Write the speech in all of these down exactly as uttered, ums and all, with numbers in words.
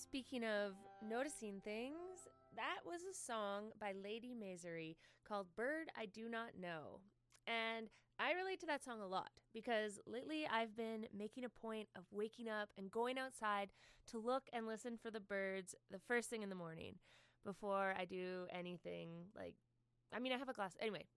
Speaking of noticing things, that was a song by Lady Masery called Bird I Do Not Know. And I relate to that song a lot because lately I've been making a point of waking up and going outside to look and listen for the birds the first thing in the morning before I do anything like, I mean, I have a glass, anyway,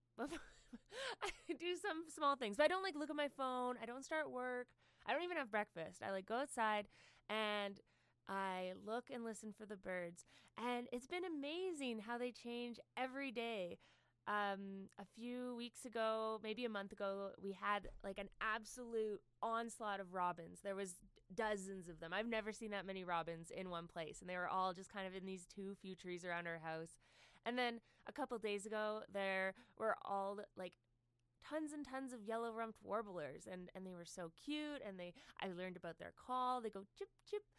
I do some small things, but I don't like look at my phone. I don't start work. I don't even have breakfast. I like go outside and I look and listen for the birds, and it's been amazing how they change every day. Um, a few weeks ago, maybe a month ago, we had like an absolute onslaught of robins. There was dozens of them. I've never seen that many robins in one place, and they were all just kind of in these two few trees around our house. And then a couple days ago, there were all like tons and tons of yellow-rumped warblers, and, and they were so cute, and they I learned about their call. They go chip, chip.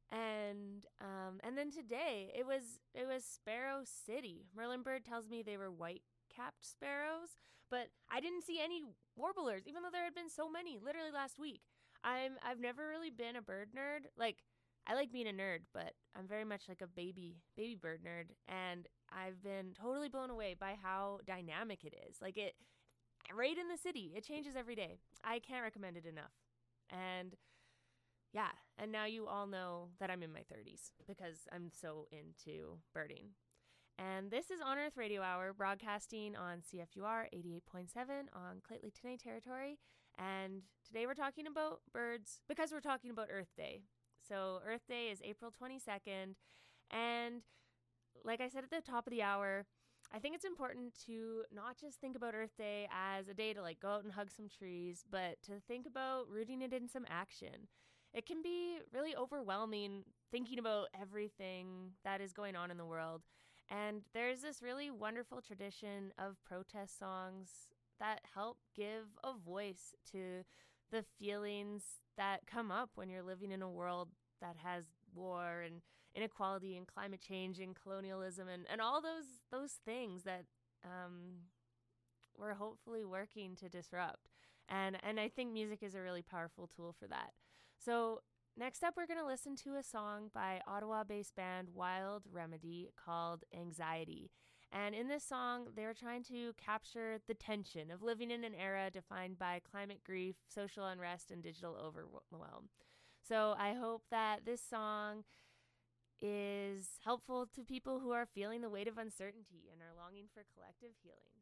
And um, and then today it was it was Sparrow City. Merlin Bird tells me they were white-capped sparrows, but I didn't see any warblers, even though there had been so many literally last week. I'm I've never really been a bird nerd. Like, I like being a nerd, but I'm very much like a baby baby bird nerd, and I've been totally blown away by how dynamic it is. Like, it right in the city, it changes every day. I can't recommend it enough. And yeah, and now you all know that I'm in my thirties because I'm so into birding. And this is On Earth Radio Hour, broadcasting on C F U R eighty-eight point seven on Claytley Tene territory. And today we're talking about birds because we're talking about Earth Day. So Earth Day is April twenty-second. And like I said at the top of the hour, I think it's important to not just think about Earth Day as a day to like go out and hug some trees, but to think about rooting it in some action. It can be really overwhelming thinking about everything that is going on in the world. And there's this really wonderful tradition of protest songs that help give a voice to the feelings that come up when you're living in a world that has war and inequality and climate change and colonialism and, and all those those things that um, we're hopefully working to disrupt. And and I think music is a really powerful tool for that. So next up, we're going to listen to a song by Ottawa-based band Wild Remedy called Anxiety. And in this song, they're trying to capture the tension of living in an era defined by climate grief, social unrest, and digital overwhelm. So I hope that this song is helpful to people who are feeling the weight of uncertainty and are longing for collective healing.